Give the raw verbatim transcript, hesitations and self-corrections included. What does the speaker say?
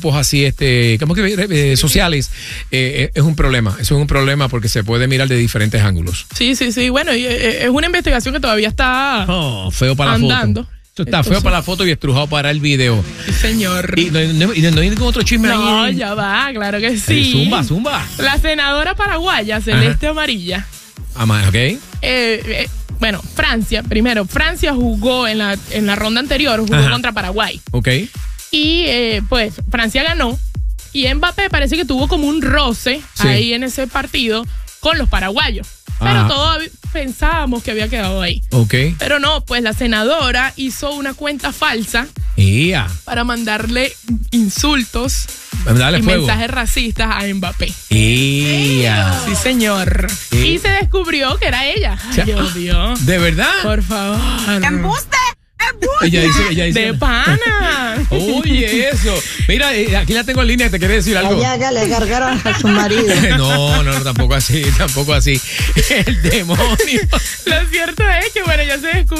grupos así, este, ¿cómo que eh, sociales, eh, es un problema. Eso es un problema porque se puede mirar de diferentes ángulos. Sí, sí, sí. Bueno, y, eh, es una investigación que todavía está oh, feo para andando. La foto. Esto está Entonces, feo para la foto y estrujado para el video. Sí, señor. Y no, no, y no hay ningún otro chisme ahí. No, ya va, claro que sí. Zumba, zumba. La senadora paraguaya, Celeste Ajá. Amarilla. Ah, ok. Eh, eh, bueno, Francia, primero, Francia jugó en la, en la ronda anterior, jugó Ajá. contra Paraguay. Ok. Y eh, pues Francia ganó. Y Mbappé parece que tuvo como un roce sí. ahí en ese partido con los paraguayos. Pero Ajá. todos pensábamos que había quedado ahí. Ok. Pero no, pues la senadora hizo una cuenta falsa yeah. para mandarle insultos Dale y fuego. mensajes racistas a Mbappé. Yeah. Sí, señor. Yeah. Y se descubrió que era ella. Ay, Dios, Dios. ¿De verdad? Por favor. ¡Embuste! Ella dice, ella dice. De pana. Oye, eso. Mira, aquí la tengo en línea, te quiere decir algo. Allá que le cargaron a su marido. No, no, no, tampoco así, tampoco así. El demonio. Lo cierto es que, bueno, ya se descubrió.